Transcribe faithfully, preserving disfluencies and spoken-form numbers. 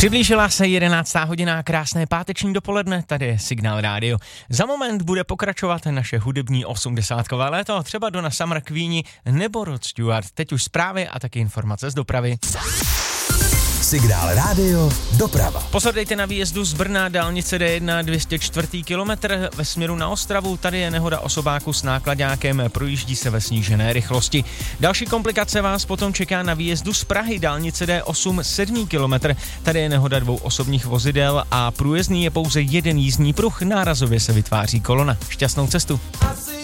Přiblížila se jedenáctá hodina, krásné páteční dopoledne, tady je Signál rádio. Za moment bude pokračovat naše hudební osmdesátkové léto, třeba Donna Summer, Queenie nebo Rod Stewart. Teď už zprávy a taky informace z dopravy. Signál rádio, doprava. Pozor, dejte na výjezdu z Brna, dálnice D jedna, dvě stě čtyři kilometr ve směru na Ostravu. Tady je nehoda osobáku s náklaďákem, projíždí se ve snížené rychlosti. Další komplikace vás potom čeká na výjezdu z Prahy, dálnice D osm, sedmý kilometr. Tady je nehoda dvou osobních vozidel a průjezdný je pouze jeden jízdní pruh, nárazově se vytváří kolona. Šťastnou cestu.